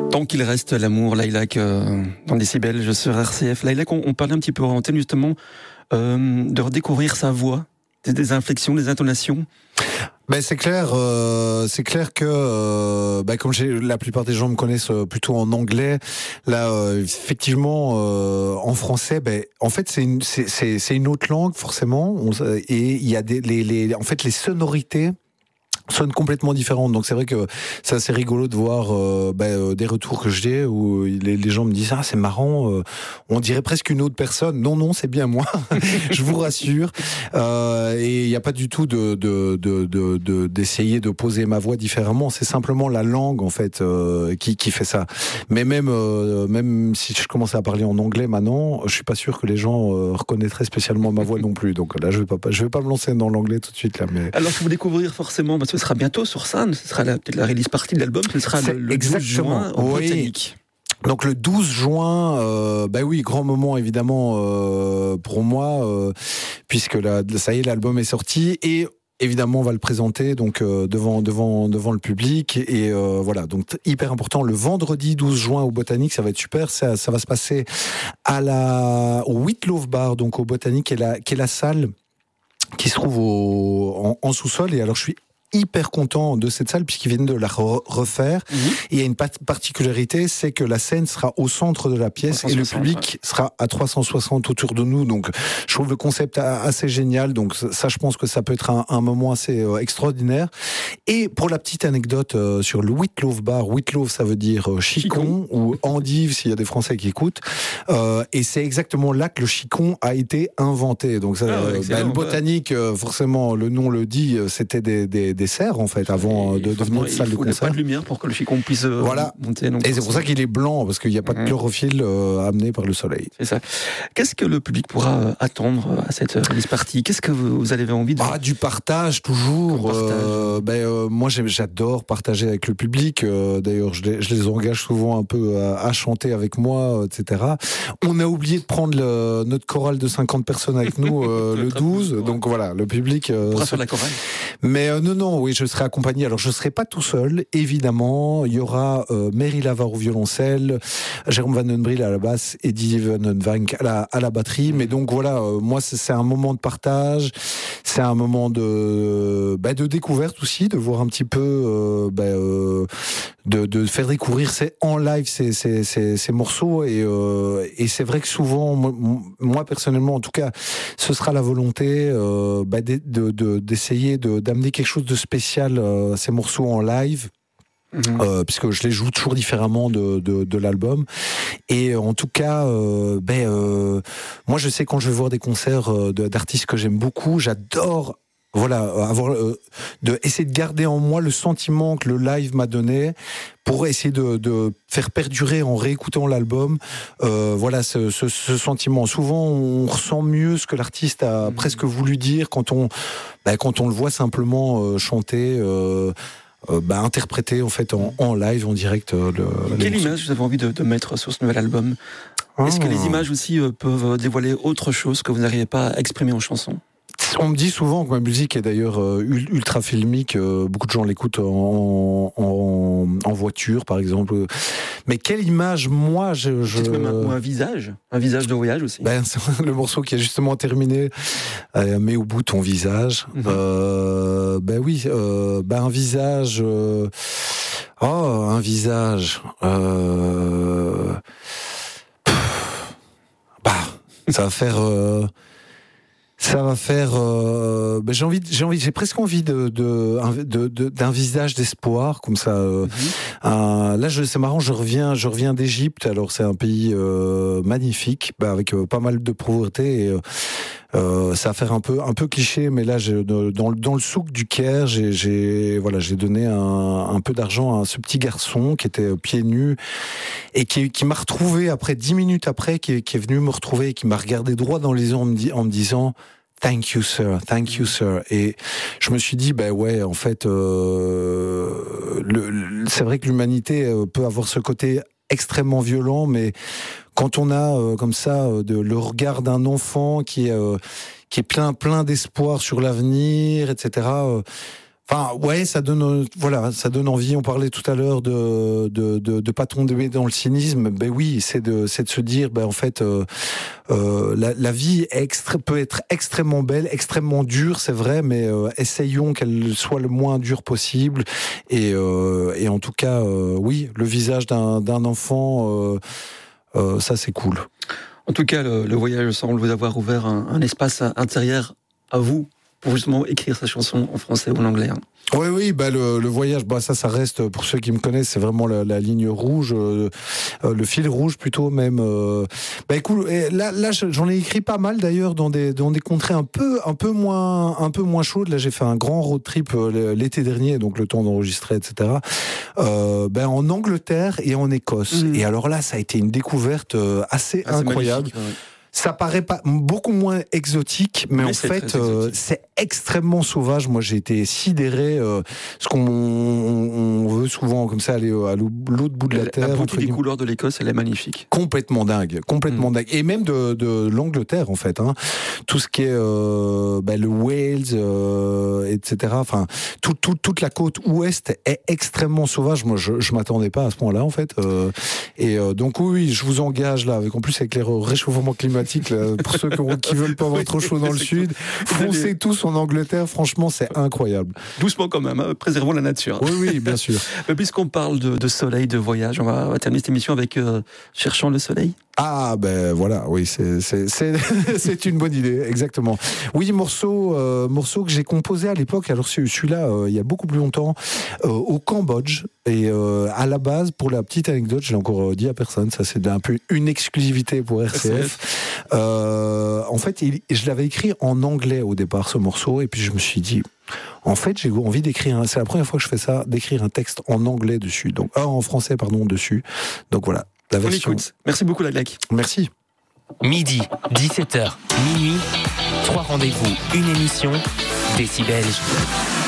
Tant qu'il reste l'amour, Lilac, dans Décibel, je serai RCF. Lilac, on parlait un petit peu en antenne justement de redécouvrir sa voix, des inflexions, des intonations. Ben c'est clair que comme la plupart des gens me connaissent plutôt en anglais, là effectivement en français, en fait c'est une autre langue forcément, et il y a en fait les sonorités sonne complètement différente, donc c'est vrai que c'est assez rigolo de voir des retours que j'ai où les gens me disent c'est marrant, on dirait presque une autre personne. Non, c'est bien moi. Je vous rassure. Et il n'y a pas du tout d'essayer de poser ma voix différemment. C'est simplement la langue en fait qui fait ça. Mais même si je commençais à parler en anglais maintenant, je suis pas sûr que les gens reconnaîtraient spécialement ma voix non plus. Donc là, je vais pas me lancer dans l'anglais tout de suite là. Mais alors, faut vous découvrir forcément, parce que ce sera bientôt sur scène, ce sera peut-être la release party de l'album, ce sera le 12 juin au Botanique. Donc le 12 juin, grand moment évidemment pour moi, puisque ça y est, l'album est sorti et évidemment on va le présenter donc devant le public et voilà, donc hyper important, le vendredi 12 juin au Botanique, ça va être super, ça va se passer au Whitlove Bar, donc au Botanique, qui est la salle qui se trouve en sous-sol. Et alors je suis hyper content de cette salle puisqu'ils viennent de la refaire. Et il y a une particularité, c'est que la scène sera au centre de la pièce et le public sera à 360 autour de nous. Donc je trouve le concept assez génial. Donc ça, je pense que ça peut être un moment assez extraordinaire. Et pour la petite anecdote sur le Whitlove Bar, Whitlove ça veut dire chicon ou endive s'il y a des Français qui écoutent. Et c'est exactement là que le chicon a été inventé. Donc ça, le Botanique, forcément, le nom le dit, c'était des serres en fait avant de devenir une salle de concert. Il n'y a pas de lumière pour que le chicon puisse monter. Et c'est pour ça qu'il est blanc, parce qu'il n'y a pas de chlorophylle amené par le soleil. C'est ça. Qu'est-ce que le public pourra attendre à cette release party ? Qu'est-ce que vous avez envie de... Du partage toujours. Moi j'adore partager avec le public. D'ailleurs je les engage souvent un peu à chanter avec moi, etc. On a oublié de prendre notre chorale de 50 personnes avec nous le 12. Donc voilà, le public... pourra faire la chorale. Mais non, oui, je serai accompagné. Alors, je ne serai pas tout seul, évidemment. Il y aura Mary Lavar au violoncelle, Jérôme Van Den Briel à la basse, Eddie Van Den Vank à la batterie. Mais donc, voilà, moi, c'est un moment de partage. C'est un moment de découverte aussi, de voir un petit peu, de faire découvrir en live ces morceaux. Et c'est vrai que souvent, moi, personnellement, en tout cas, ce sera la volonté d'essayer d'amener quelque chose de spécial, ces morceaux en live. Puisque je les joue toujours différemment de l'album. Et en tout cas, moi je sais quand je vais voir des concerts d'artistes que j'aime beaucoup, j'adore essayer de garder en moi le sentiment que le live m'a donné pour essayer de faire perdurer en réécoutant l'album ce sentiment. Souvent on ressent mieux ce que l'artiste a presque voulu dire quand on le voit simplement chanter, interpréter en fait en live, en direct. Quelle image vous avez envie de mettre sur ce nouvel album ? Est-ce que les images aussi peuvent dévoiler autre chose que vous n'arrivez pas à exprimer en chanson ? On me dit souvent que ma musique est d'ailleurs ultra filmique. Beaucoup de gens l'écoutent en voiture, par exemple. Mais quelle image, moi, C'est même un visage de voyage aussi. C'est le morceau qui est justement terminé. Mets au bout ton visage. Un visage. Un visage. Ça va faire. J'ai presque envie d'un visage d'espoir comme ça. Là, c'est marrant. Je reviens d'Égypte. Alors, c'est un pays magnifique, avec pas mal de pauvreté. Et, ça va faire un peu cliché, mais là, dans le souk du Caire, j'ai donné un peu d'argent à ce petit garçon qui était pieds nus et qui m'a retrouvé après 10 minutes après, qui est venu me retrouver et qui m'a regardé droit dans les yeux en me disant Thank you, sir. Thank you, sir. Et je me suis dit, en fait, c'est vrai que l'humanité peut avoir ce côté extrêmement violent, mais quand on a comme ça le regard d'un enfant qui est plein d'espoir sur l'avenir, etc. Enfin, ouais, ça donne envie. On parlait tout à l'heure de pas tomber dans le cynisme. Ben oui, c'est de se dire, en fait, la vie peut être extrêmement belle, extrêmement dure, c'est vrai, mais essayons qu'elle soit le moins dure possible. Et en tout cas, oui, le visage d'un enfant, ça c'est cool. En tout cas, le voyage semble vous avoir ouvert un espace intérieur à vous, pour justement écrire sa chanson en français ou en anglais. Oui, le voyage, ça reste, pour ceux qui me connaissent, c'est vraiment la ligne rouge, le fil rouge plutôt même. Écoute, là, j'en ai écrit pas mal d'ailleurs dans des contrées un peu moins chaudes. Là, j'ai fait un grand road trip l'été dernier, donc le temps d'enregistrer, etc. En Angleterre et en Écosse. Et alors là, ça a été une découverte assez incroyable. Ça paraît pas beaucoup moins exotique, mais en fait, c'est extrêmement sauvage. Moi, j'ai été sidéré. Ce qu'on veut souvent comme ça aller à l'autre bout de la terre. La beauté des couleurs de l'Écosse, elle est magnifique. Complètement dingue. Et même de l'Angleterre, en fait. Hein. Tout ce qui est le Wales, etc. Enfin, toute la côte ouest est extrêmement sauvage. Moi, je m'attendais pas à ce point-là, en fait. Donc oui, je vous engage là, en plus avec les réchauffements climatiques. Pour ceux qui veulent pas avoir trop chaud dans le sud, foncez tous en Angleterre, franchement c'est incroyable. Doucement quand même, hein, préservons la nature. Oui, bien sûr. Mais puisqu'on parle de soleil, de voyage, on va terminer cette émission avec Cherchant le soleil. Ah voilà, oui, c'est une bonne idée, exactement. Oui, morceau que j'ai composé à l'époque, alors celui-là il y a beaucoup plus longtemps, au Cambodge, et à la base, pour la petite anecdote, je l'ai encore dit à personne, ça c'est un peu une exclusivité pour RCF. En fait, je l'avais écrit en anglais au départ, ce morceau, et puis je me suis dit, en fait, j'ai envie d'écrire, c'est la première fois que je fais ça, d'écrire un texte en anglais dessus, donc en français, pardon, dessus. Donc voilà. La version. On écoute. Merci beaucoup, Laglac. Merci. Midi, 17h, minuit, 3 rendez-vous, une émission, Décibelge.